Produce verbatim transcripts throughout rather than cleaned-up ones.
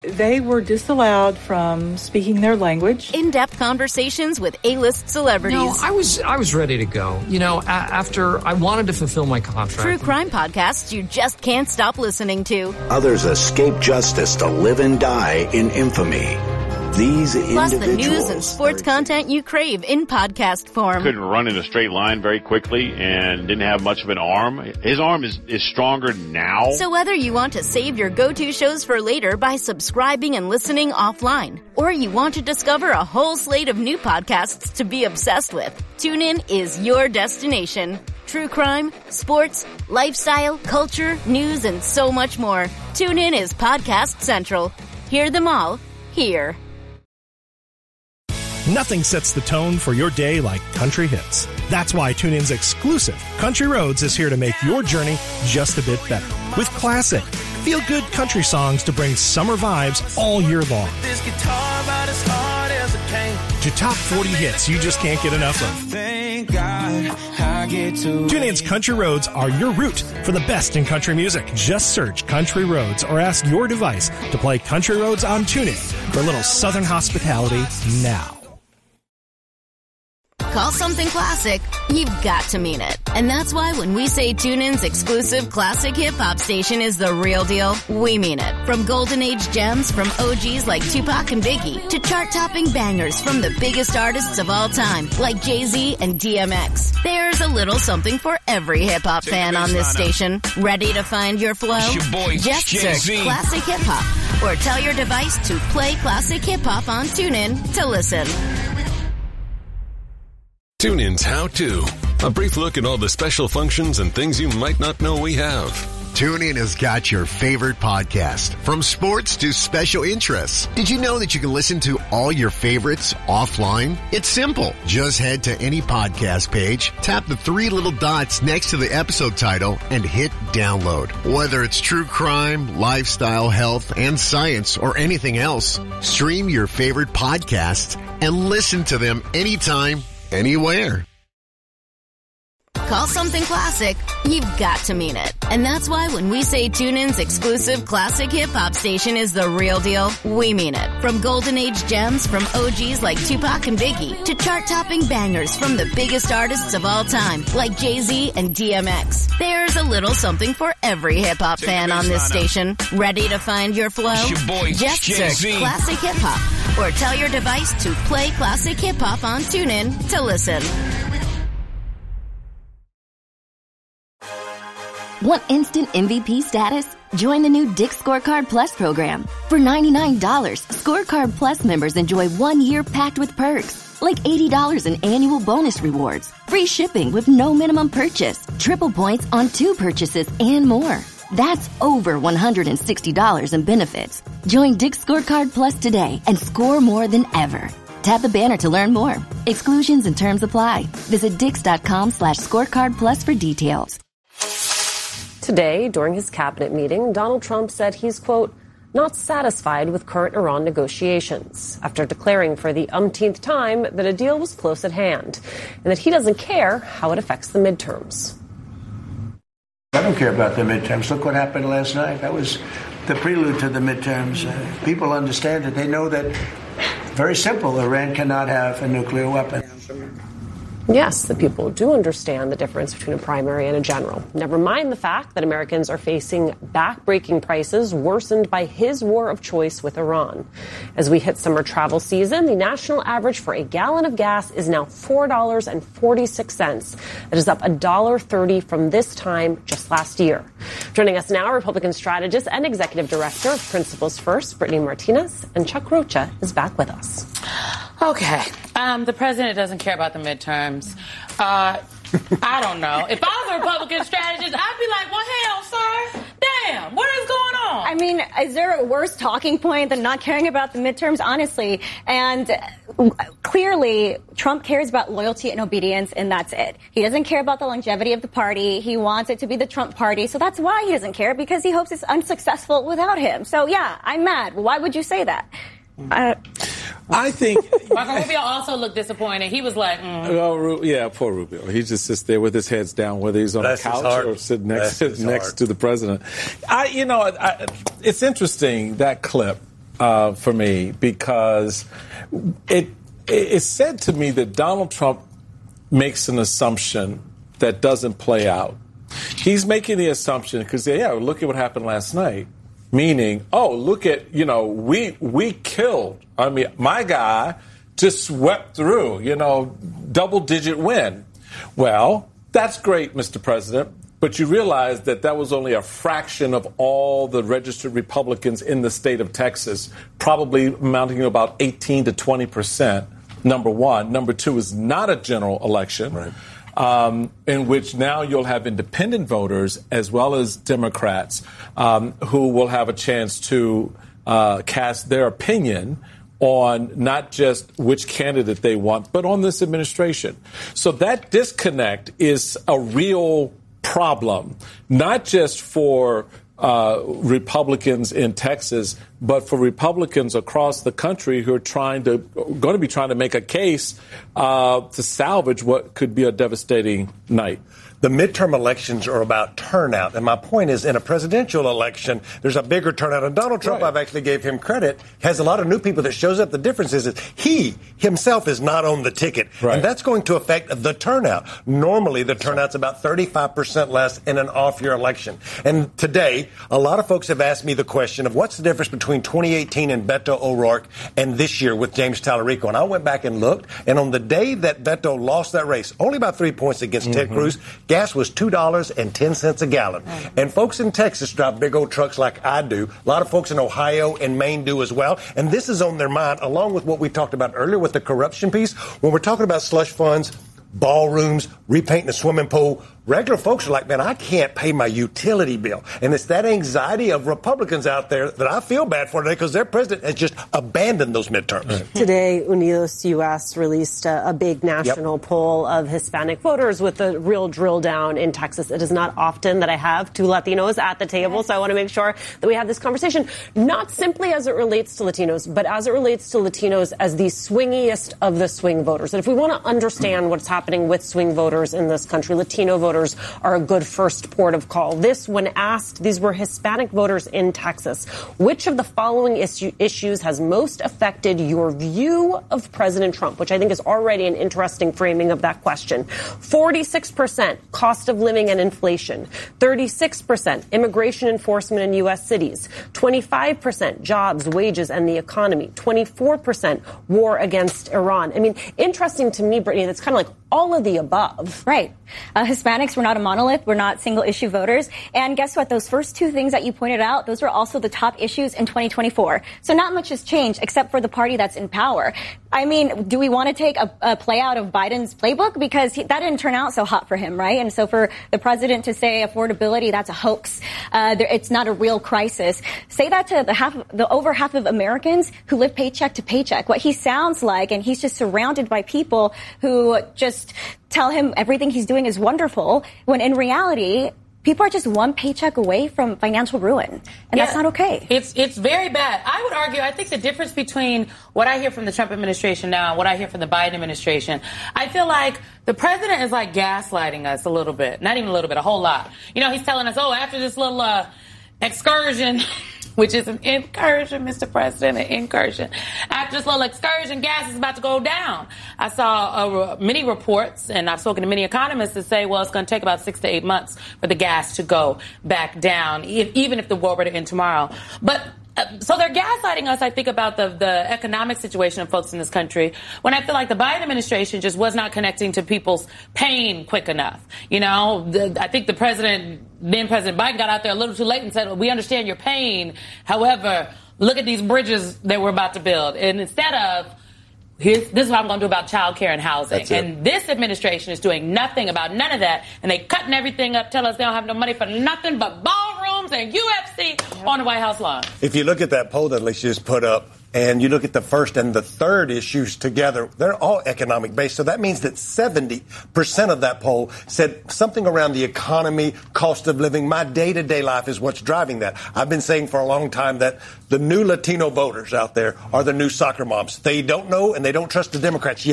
They were disallowed from speaking their language. In-depth conversations with A-list celebrities. No, I was I was ready to go. You know, a- after I wanted to fulfill my contract. True crime podcasts you just can't stop listening to. Others escape justice to live and die in infamy. These Plus individuals... the news and sports content you crave in podcast form. Couldn't run in a straight line very quickly and didn't have much of an arm. His arm is, is stronger now. So whether you want to save your go-to shows for later by subscribing and listening offline, or you want to discover a whole slate of new podcasts to be obsessed with, TuneIn is your destination. True crime, sports, lifestyle, culture, news, and so much more. TuneIn is Podcast Central. Hear them all here. Nothing sets the tone for your day like country hits. That's why TuneIn's exclusive Country Roads is here to make your journey just a bit better. With classic, feel-good country songs to bring summer vibes all year long. To top forty hits you just can't get enough of. TuneIn's Country Roads are your route for the best in country music. Just search Country Roads or ask your device to play Country Roads on TuneIn for a little Southern hospitality now. Call something classic, you've got to mean it. And that's why when we say TuneIn's exclusive classic hip-hop station is the real deal, we mean it. From golden age gems from O Gs like Tupac and Biggie to chart-topping bangers from the biggest artists of all time like Jay-Z and D M X. There's a little something for every hip-hop fan on this station. Ready to find your flow? Your boy, Just Jay-Z. search classic hip-hop or tell your device to play classic hip-hop on TuneIn to listen. TuneIn's How To. A brief look at all the special functions and things you might not know we have. TuneIn has got your favorite podcast, from sports to special interests. Did you know that you can listen to all your favorites offline? It's simple. Just head to any podcast page, tap the three little dots next to the episode title, and hit download. Whether it's true crime, lifestyle, health, and science, or anything else, stream your favorite podcasts and listen to them anytime, anywhere. Call something classic, you've got to mean it. And that's why when we say TuneIn's exclusive classic hip-hop station is the real deal, we mean it. From golden age gems from O Gs like Tupac and Biggie to chart-topping bangers from the biggest artists of all time like Jay-Z and D M X. There's a little something for every hip-hop fan on this station. Ready to find your flow? Your boy, Just Jay-Z. search classic hip-hop or tell your device to play classic hip-hop on TuneIn to listen. Want instant M V P status? Join the new Dick's Scorecard Plus program. For ninety-nine dollars, Scorecard Plus members enjoy one year packed with perks, like eighty dollars in annual bonus rewards, free shipping with no minimum purchase, triple points on two purchases, and more. That's over one hundred sixty dollars in benefits. Join Dick's Scorecard Plus today and score more than ever. Tap the banner to learn more. Exclusions and terms apply. Visit dix.com slash scorecard plus for details. Today, during his cabinet meeting, Donald Trump said he's, quote, not satisfied with current Iran negotiations, after declaring for the umpteenth time that a deal was close at hand, and that he doesn't care how it affects the midterms. I don't care about the midterms. Look what happened last night. That was the prelude to the midterms. Uh, people understand it. They know that, very simple, Iran cannot have a nuclear weapon. Yes, the people do understand the difference between a primary and a general. Never mind the fact that Americans are facing back-breaking prices worsened by his war of choice with Iran. As we hit summer travel season, the national average for a gallon of gas is now four dollars and forty-six cents. That is up one dollar thirty from this time just last year. Joining us now, Republican strategist and executive director of Principles First, Brittany Martinez, and Chuck Rocha is back with us. Okay. Um, the president doesn't care about the midterms. Uh, I don't know. If I was a Republican strategist, I'd be like, well, hell, sir. Damn, what is going on? I mean, is there a worse talking point than not caring about the midterms, honestly? And clearly, Trump cares about loyalty and obedience, and that's it. He doesn't care about the longevity of the party. He wants it to be the Trump party. So that's why he doesn't care, because he hopes it's unsuccessful without him. So, yeah, I'm mad. Well, why would you say that? Uh, I think Marco Rubio also looked disappointed. He was like, mm. "Oh, yeah, poor Rubio. He just sits there with his head down, whether he's on Bless a couch or sitting next next to the president." I, you know, I, it's interesting, that clip. uh, for me because it it's said to me that Donald Trump makes an assumption that doesn't play out. He's making the assumption because, yeah, look at what happened last night. Meaning, oh, look at, you know, we we killed. I mean, my guy just swept through, you know, double-digit win. Well, that's great, Mister President, but you realize that that was only a fraction of all the registered Republicans in the state of Texas, probably amounting to about eighteen to twenty percent, number one. Number two is not a general election. Right. Um, in which now you'll have independent voters as well as Democrats um, who will have a chance to uh, cast their opinion on not just which candidate they want, but on this administration. So that disconnect is a real problem, not just for uh, Republicans in Texas, but for Republicans across the country who are trying to, going to be trying to make a case uh, to salvage what could be a devastating night. The midterm elections are about turnout. And my point is, in a presidential election, there's a bigger turnout. And Donald Trump, right. I've actually gave him credit, has a lot of new people that shows up. The difference is that he himself is not on the ticket. Right. And that's going to affect the turnout. Normally, the turnout's about thirty-five percent less in an off-year election. And today, a lot of folks have asked me the question of what's the difference between twenty eighteen and Beto O'Rourke and this year with James Tallarico. And I went back and looked. And on the day that Beto lost that race, only about three points against mm-hmm. Ted Cruz, gas was two dollars and ten cents a gallon. And folks in Texas drive big old trucks like I do. A lot of folks in Ohio and Maine do as well. And this is on their mind, along with what we talked about earlier with the corruption piece. When we're talking about slush funds, ballrooms, repainting a swimming pool, regular folks are like, man, I can't pay my utility bill. And it's that anxiety of Republicans out there that I feel bad for today because their president has just abandoned those midterms. Right. Today, Unidos U S released a, a big national yep. poll of Hispanic voters with a real drill down in Texas. It is not often that I have two Latinos at the table, so I want to make sure that we have this conversation, not simply as it relates to Latinos, but as it relates to Latinos as the swingiest of the swing voters. And if we want to understand what's happening with swing voters in this country, Latino voters are a good first port of call. This, when asked, these were Hispanic voters in Texas. Which of the following issue, issues has most affected your view of President Trump? Which I think is already an interesting framing of that question. forty-six percent cost of living and inflation. thirty-six percent immigration enforcement in U S cities. twenty-five percent jobs, wages, and the economy. twenty-four percent war against Iran. I mean, interesting to me, Brittany, that's kind of like all of the above. Right. Uh, Hispanics, we're not a monolith. We're not single-issue voters. And guess what? Those first two things that you pointed out, those were also the top issues in twenty twenty-four. So not much has changed except for the party that's in power. I mean, do we want to take a, a play out of Biden's playbook? Because he, that didn't turn out so hot for him, right? And so for the president to say affordability, that's a hoax. Uh, there, it's not a real crisis. Say that to the half, the over half of Americans who live paycheck to paycheck. What he sounds like, and he's just surrounded by people who just tell him everything he's doing is wonderful, when in reality, people are just one paycheck away from financial ruin. And yeah, that's not okay. It's it's very bad. I would argue, I think the difference between what I hear from the Trump administration now and what I hear from the Biden administration, I feel like the president is like gaslighting us a little bit. Not even a little bit, a whole lot. You know, he's telling us, oh, after this little uh, excursion, which is an incursion, Mister President, an incursion. After this little excursion, gas is about to go down. I saw uh, many reports, and I've spoken to many economists that say, well, it's going to take about six to eight months for the gas to go back down, if, even if the war were to end tomorrow. But uh, so they're gaslighting us, I think, about the, the economic situation of folks in this country, when I feel like the Biden administration just was not connecting to people's pain quick enough. You know, the, I think the president... Then President Biden got out there a little too late and said, well, we understand your pain. However, look at these bridges that we're about to build. And instead of, here's, this is what I'm going to do about child care and housing. And this administration is doing nothing about none of that. And they cutting everything up, tell us they don't have no money for nothing but ballrooms and U F C yep. on the White House lawn. If you look at that poll that Alicia just put up, and you look at the first and the third issues together, they're all economic based. So that means that seventy percent of that poll said something around the economy, cost of living. My day-to-day life is what's driving that. I've been saying for a long time that the new Latino voters out there are the new soccer moms. They don't know and they don't trust the Democrats yet.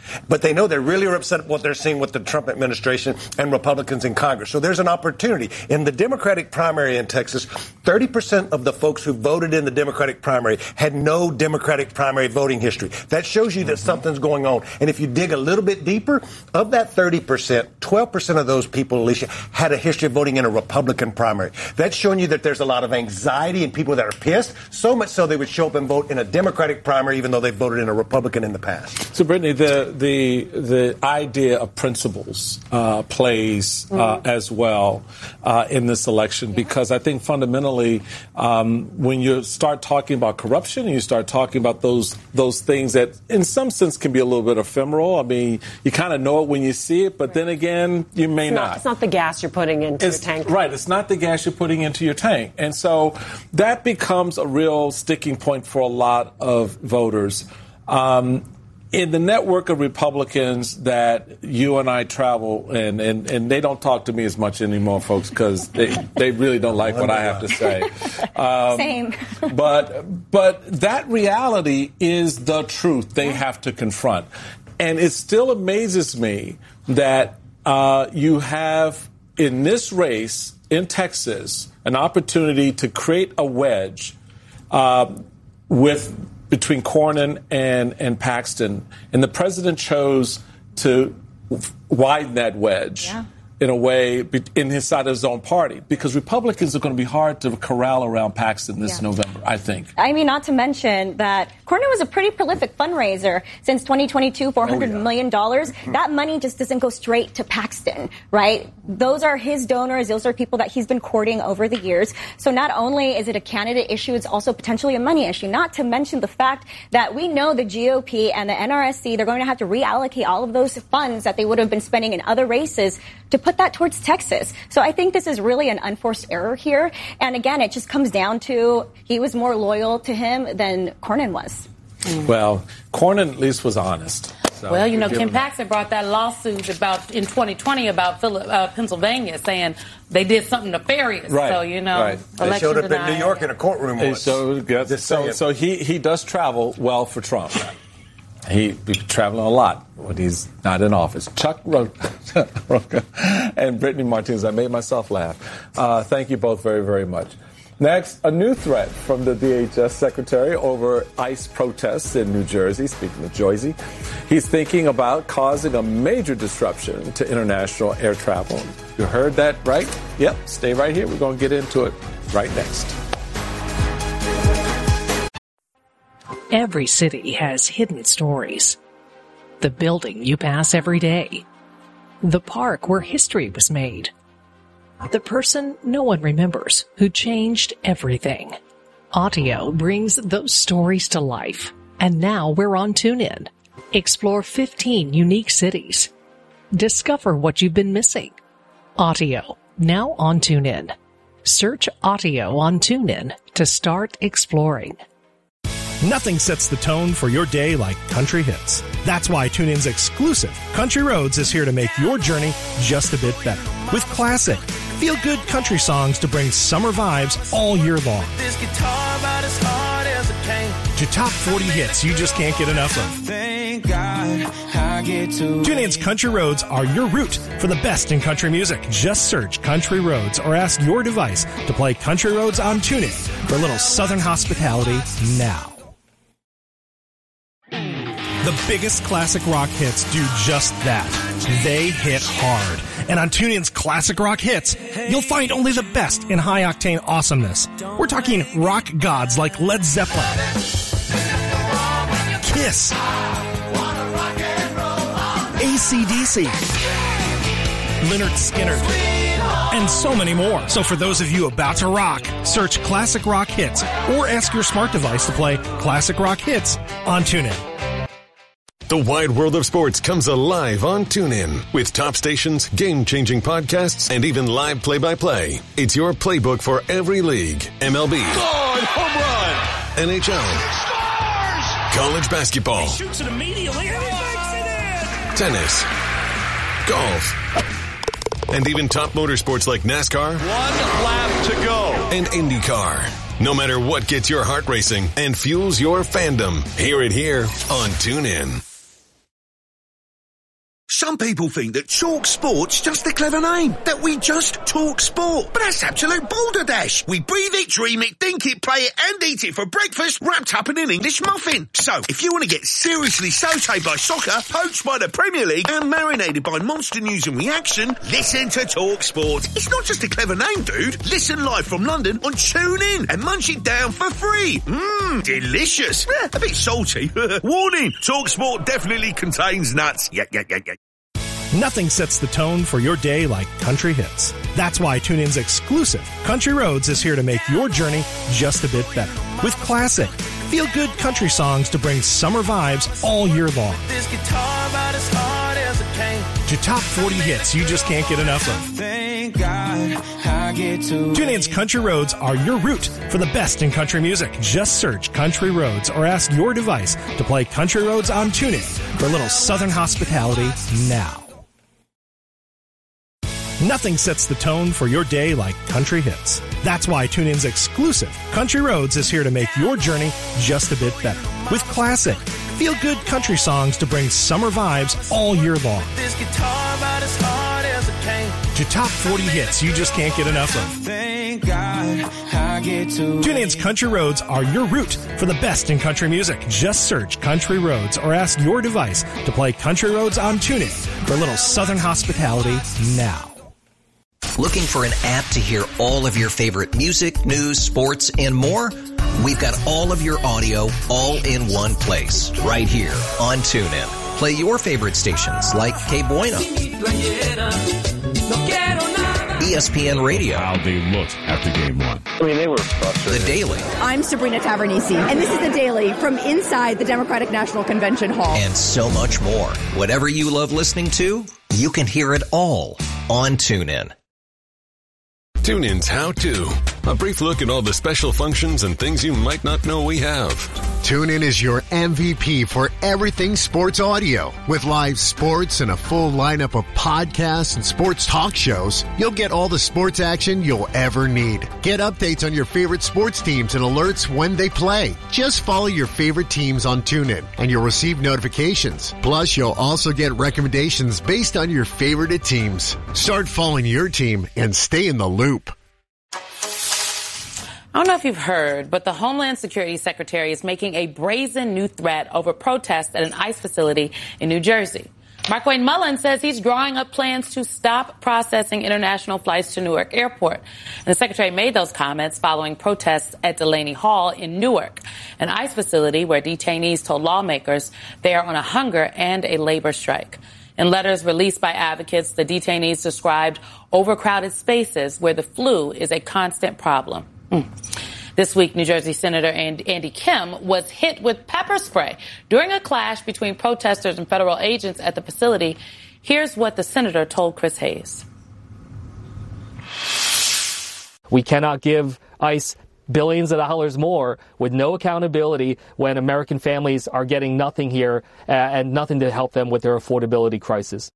But they know they really are upset at what they're seeing with the Trump administration and Republicans in Congress. So there's an opportunity. In the Democratic primary in Texas, thirty percent of the folks who voted in the Democratic primary had no Democratic primary voting history. That shows you that mm-hmm. something's going on. And if you dig a little bit deeper, of that thirty percent, twelve percent of those people, Alicia, had a history of voting in a Republican primary. That's showing you that there's a lot of anxiety and people that are pissed, so much so they would show up and vote in a Democratic primary even though they voted in a Republican in the past. So, Brittany, the the the idea of principles uh, plays uh, mm. as well uh, in this election, yeah. because I think fundamentally um, when you start talking about corruption, you start talking about those those things that in some sense can be a little bit ephemeral. I mean, you kind of know it when you see it, but right. then again, you may it's not, not. It's not the gas you're putting into it's, your tank. Right. It's not the gas you're putting into your tank. And so that becomes a real sticking point for a lot of voters. Um, In the network of Republicans that you and I travel, and, and, and they don't talk to me as much anymore, folks, because they, they really don't like what I have to say. Um, Same. but but that reality is the truth they have to confront. And it still amazes me that uh, you have, in this race in Texas, an opportunity to create a wedge uh, with between Cornyn and, and Paxton. And the president chose to widen that wedge yeah. in a way in his side of his own party, because Republicans are going to be hard to corral around Paxton this yeah. November, I think. I mean, not to mention that Cornyn was a pretty prolific fundraiser since twenty twenty-two, four hundred oh, yeah. million dollars. That money just doesn't go straight to Paxton, right? Those are his donors. Those are people that he's been courting over the years. So not only is it a candidate issue, it's also potentially a money issue, not to mention the fact that we know the G O P and the N R S C, they're going to have to reallocate all of those funds that they would have been spending in other races to put that towards Texas. So I think this is really an unforced error here. And again, it just comes down to he was more loyal to him than Cornyn was. Mm. Well, Cornyn at least was honest. So well, you know, Ken Paxton brought that lawsuit about in twenty twenty about Philip, uh, Pennsylvania, saying they did something nefarious. Right. So, you know, right. They showed up denied. in New York in a courtroom once. So, so, so he, he does travel well for Trump. He be traveling a lot when he's not in office. Chuck Rocha and Brittany Martinez. I made myself laugh. Uh, thank you both very, very much. Next, a new threat from the D H S secretary over ICE protests in New Jersey. Speaking of Jersey, he's thinking about causing a major disruption to international air travel. You heard that right? Yep. Stay right here. We're going to get into it right next. Every city has hidden stories. The building you pass every day. The park where history was made. The person no one remembers who changed everything. Audio brings those stories to life. And now we're on TuneIn. Explore fifteen unique cities. Discover what you've been missing. Audio, now on TuneIn. Search Audio on TuneIn to start exploring. Nothing sets the tone for your day like country hits. That's why TuneIn's exclusive Country Roads is here to make your journey just a bit better. With classic, feel-good country songs to bring summer vibes all year long. To top forty hits you just can't get enough of. TuneIn's Country Roads are your route for the best in country music. Just search Country Roads or ask your device to play Country Roads on TuneIn for a little southern hospitality now. The biggest classic rock hits do just that. They hit hard. And on TuneIn's Classic Rock Hits, you'll find only the best in high-octane awesomeness. We're talking rock gods like Led Zeppelin, Kiss, A C D C, Lynyrd Skynyrd, and so many more. So for those of you about to rock, search Classic Rock Hits or ask your smart device to play Classic Rock Hits on TuneIn. The wide world of sports comes alive on TuneIn with top stations, game-changing podcasts, and even live play-by-play. It's your playbook for every league. M L B. God, home run. N H L. Scores! College basketball. He shoots it immediately and he makes it in! Tennis. Golf. And even top motorsports like NASCAR. One lap to go. And IndyCar. No matter what gets your heart racing and fuels your fandom, hear it here on TuneIn. Some people think that Talk Sport's just a clever name, that we just talk sport. But that's absolute balderdash. We breathe it, dream it, think it, play it, and eat it for breakfast, wrapped up in an English muffin. So, if you want to get seriously sautéed by soccer, poached by the Premier League, and marinated by monster news and reaction, listen to Talk Sport. It's not just a clever name, dude. Listen live from London on TuneIn and munch it down for free. Mmm, delicious. Eh, a bit salty. Warning, Talk Sport definitely contains nuts. Yeah, yeah, yeah, yeah. Nothing sets the tone for your day like country hits. That's why TuneIn's exclusive Country Roads is here to make your journey just a bit better. With classic, feel-good country songs to bring summer vibes all year long. This guitar about as hard as it can. To top forty hits you just can't get enough of. Thank God I get to TuneIn's Country Roads are your route for the best in country music. Just search Country Roads or ask your device to play Country Roads on TuneIn for a little Southern hospitality now. Nothing sets the tone for your day like country hits. That's why TuneIn's exclusive Country Roads is here to make your journey just a bit better. With classic, feel-good country songs to bring summer vibes all year long. This guitar about as hard as it can. To top forty hits you just can't get enough of. Thank God I get to TuneIn's Country Roads are your route for the best in country music. Just search Country Roads or ask your device to play Country Roads on TuneIn for a little Southern hospitality now. Looking for an app to hear all of your favorite music, news, sports, and more? We've got all of your audio all in one place, right here on TuneIn. Play your favorite stations like K Bueno, E S P N Radio. How they looked after game one. I mean, they were frustrated. The Daily. I'm Sabrina Tavernisi, and this is The Daily from inside the Democratic National Convention Hall. And so much more. Whatever you love listening to, you can hear it all on TuneIn. TuneIn's How To. A brief look at all the special functions and things you might not know we have. TuneIn is your M V P for everything sports audio. With live sports and a full lineup of podcasts and sports talk shows, you'll get all the sports action you'll ever need. Get updates on your favorite sports teams and alerts when they play. Just follow your favorite teams on TuneIn and you'll receive notifications. Plus, you'll also get recommendations based on your favorite teams. Start following your team and stay in the loop. I don't know if you've heard, but the Homeland Security Secretary is making a brazen new threat over protests at an ICE facility in New Jersey. Markwayne Mullin says he's drawing up plans to stop processing international flights to Newark Airport. And the secretary made those comments following protests at Delaney Hall in Newark, an ICE facility where detainees told lawmakers they are on a hunger and a labor strike. In letters released by advocates, the detainees described overcrowded spaces where the flu is a constant problem. Mm. This week, New Jersey Senator Andy Kim was hit with pepper spray during a clash between protesters and federal agents at the facility. Here's what the senator told Chris Hayes. We cannot give ICE billions of dollars more with no accountability when American families are getting nothing here uh, and nothing to help them with their affordability crisis.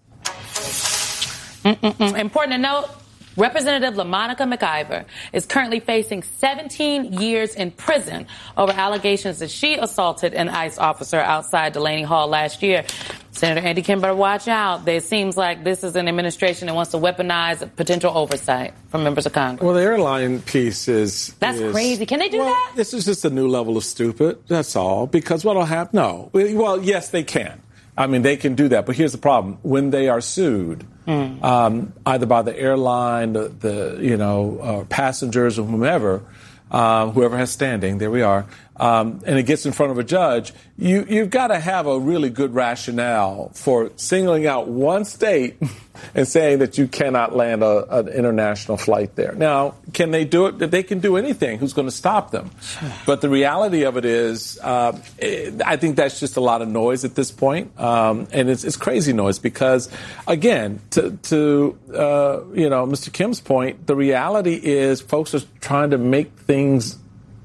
Mm-mm-mm. Important to note, Representative LaMonica McIver is currently facing seventeen years in prison over allegations that she assaulted an ICE officer outside Delaney Hall last year. Senator Andy Kim better watch out. It seems like this is an administration that wants to weaponize potential oversight from members of Congress. Well, the airline piece is... That's is, crazy. Can they do well, that? This is just a new level of stupid. That's all. Because what will happen? No. Well, yes, they can. I mean, they can do that. But here's the problem. When they are sued, mm. um, either by the airline, the, the you know, uh, passengers or whomever, uh, whoever has standing, there we are, um, and it gets in front of a judge, you, you've got to have a really good rationale for singling out one state and saying that you cannot land a, an international flight there. Now, can they do it? They can do anything. Who's going to stop them? But the reality of it is, uh, it, I think that's just a lot of noise at this point. Um, and it's, it's crazy noise because, again, to, to uh, you know, Mister Kim's point, the reality is folks are trying to make things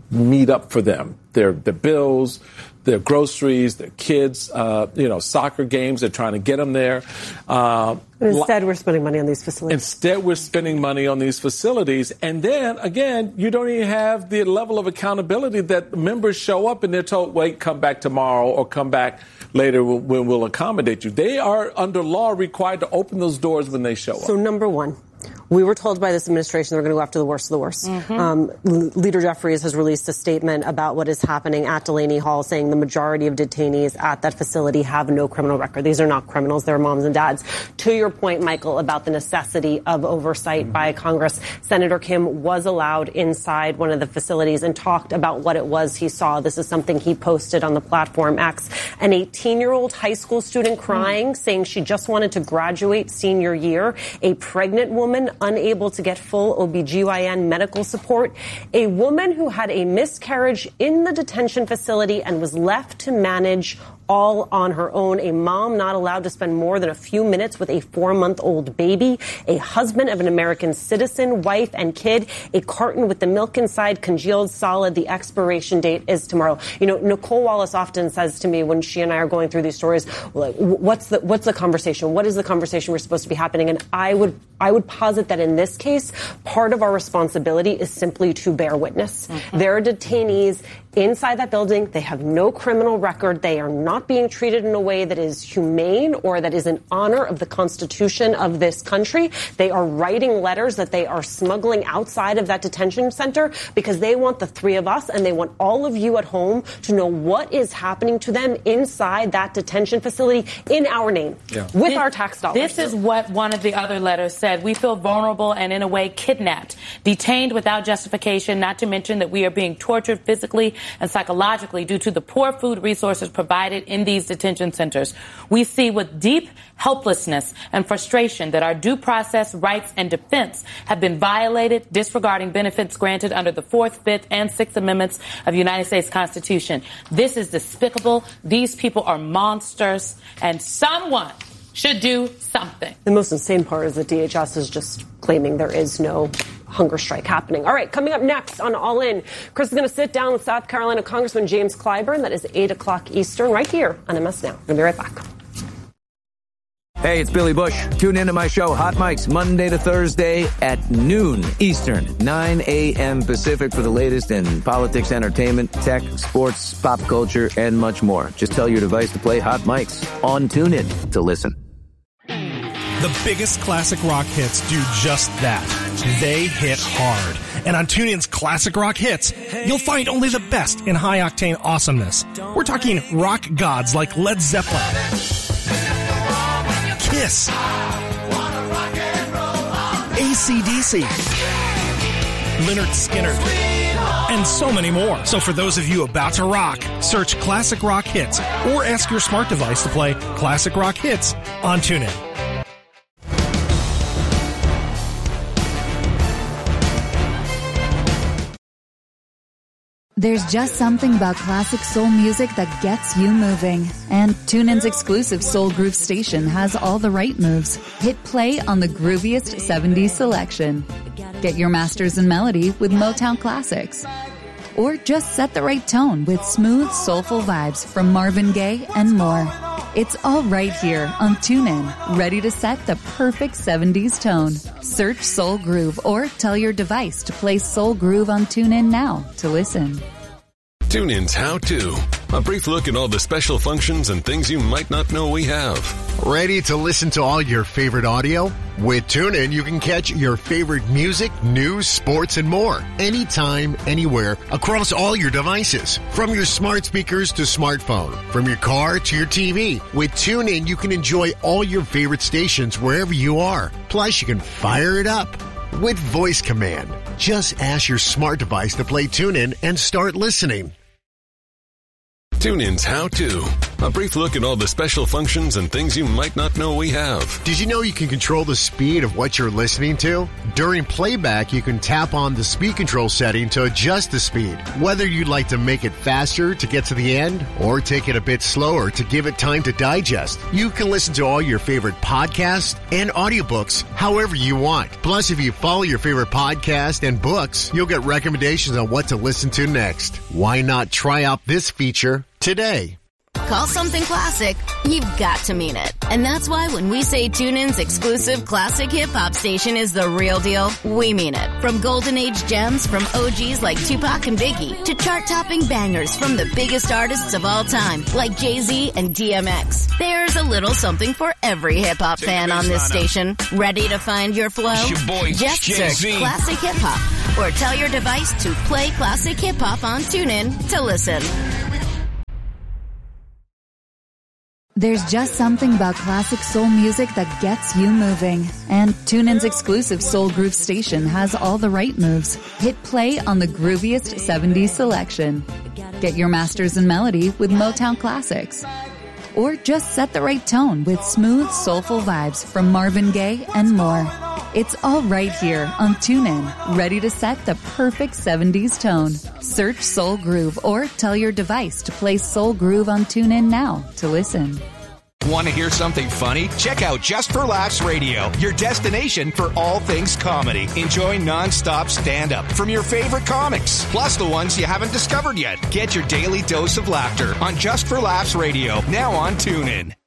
meet up for them. Their, their bills, their groceries, their kids, uh, you know, soccer games. They're trying to get them there. Uh, instead, we're spending money on these facilities. Instead, we're spending money on these facilities. And then, again, you don't even have the level of accountability that members show up and they're told, wait, come back tomorrow or come back later when we'll accommodate you. They are, under law, required to open those doors when they show up. So, number one, we were told by this administration they're going to go after the worst of the worst. Mm-hmm. Um, Leader Jeffries has released a statement about what is happening at Delaney Hall, saying the majority of detainees at that facility have no criminal record. These are not criminals. They're moms and dads. To your point, Michael, about the necessity of oversight mm-hmm. by Congress, Senator Kim was allowed inside one of the facilities and talked about what it was he saw. This is something he posted on the platform X. An eighteen-year-old high school student crying, mm-hmm. saying she just wanted to graduate senior year. A pregnant woman unable to get full O B G Y N medical support, a woman who had a miscarriage in the detention facility and was left to manage all on her own, a mom not allowed to spend more than a few minutes with a four-month-old baby, a husband of an American citizen, wife and kid, a carton with the milk inside congealed solid. The expiration date is tomorrow. You know, Nicole Wallace often says to me when she and I are going through these stories, like, what's the what's the conversation? What is the conversation we're supposed to be happening? And I would I would posit that in this case, part of our responsibility is simply to bear witness. Mm-hmm. There are detainees inside that building. They have no criminal record. They are not being treated in a way that is humane or that is in honor of the Constitution of this country. They are writing letters that they are smuggling outside of that detention center because they want the three of us and they want all of you at home to know what is happening to them inside that detention facility in our name, yeah. with this, our tax dollars. This is what one of the other letters said. We feel vulnerable and, in a way, kidnapped, detained without justification, not to mention that we are being tortured physically and psychologically due to the poor food resources provided in these detention centers. We see with deep helplessness and frustration that our due process rights and defense have been violated, disregarding benefits granted under the Fourth, Fifth, and Sixth Amendments of the United States Constitution. This is despicable. These people are monsters, and someone should do something. The most insane part is that D H S is just claiming there is no hunger strike happening. All right, coming up next on All In, Chris is going to sit down with South Carolina Congressman James Clyburn. That is eight o'clock Eastern right here on M S Now. We'll be right back. Hey, it's Billy Bush. Tune into my show, Hot Mics, Monday to Thursday at noon Eastern, nine a.m. Pacific for the latest in politics, entertainment, tech, sports, pop culture, and much more. Just tell your device to play Hot Mics on TuneIn to listen. The biggest classic rock hits do just that. They hit hard. And on TuneIn's Classic Rock Hits, you'll find only the best in high-octane awesomeness. We're talking rock gods like Led Zeppelin, Kiss, A C D C, Lynyrd Skynyrd, and so many more. So for those of you about to rock, search Classic Rock Hits or ask your smart device to play Classic Rock Hits on TuneIn. There's just something about classic soul music that gets you moving. And TuneIn's exclusive Soul Groove station has all the right moves. Hit play on the grooviest seventies selection. Get your masters in melody with Motown classics. Or just set the right tone with smooth, soulful vibes from Marvin Gaye and more. It's all right here on TuneIn, ready to set the perfect seventies tone. Search Soul Groove or tell your device to play Soul Groove on TuneIn now to listen. TuneIn's How To. A brief look at all the special functions and things you might not know we have. Ready to listen to all your favorite audio? With TuneIn, you can catch your favorite music, news, sports, and more. Anytime, anywhere, across all your devices. From your smart speakers to smartphone. From your car to your T V. With TuneIn, you can enjoy all your favorite stations wherever you are. Plus, you can fire it up with voice command. Just ask your smart device to play TuneIn and start listening. TuneIn's How To. A brief look at all the special functions and things you might not know we have. Did you know you can control the speed of what you're listening to? During playback, you can tap on the speed control setting to adjust the speed. Whether you'd like to make it faster to get to the end or take it a bit slower to give it time to digest, you can listen to all your favorite podcasts and audiobooks however you want. Plus, if you follow your favorite podcast and books, you'll get recommendations on what to listen to next. Why not try out this feature today? Call something classic, you've got to mean it. And that's why when we say TuneIn's exclusive classic hip-hop station is the real deal, we mean it. From golden age gems from O Gs like Tupac and Biggie to chart-topping bangers from the biggest artists of all time like Jay-Z and D M X. There's a little something for every hip-hop fan on this station. Ready to find your flow? Your boy, Just Jay-Z. search classic hip-hop or tell your device to play classic hip-hop on TuneIn to listen. There's just something about classic soul music that gets you moving. And TuneIn's exclusive Soul Groove station has all the right moves. Hit play on the grooviest seventies selection. Get your masters in melody with Motown classics. Or just set the right tone with smooth, soulful vibes from Marvin Gaye and more. It's all right here on TuneIn, ready to set the perfect seventies tone. Search Soul Groove or tell your device to play Soul Groove on TuneIn now to listen. Want to hear something funny? Check out Just for Laughs Radio, your destination for all things comedy. Enjoy non-stop stand-up from your favorite comics, plus the ones you haven't discovered yet. Get your daily dose of laughter on Just for Laughs Radio, now on TuneIn.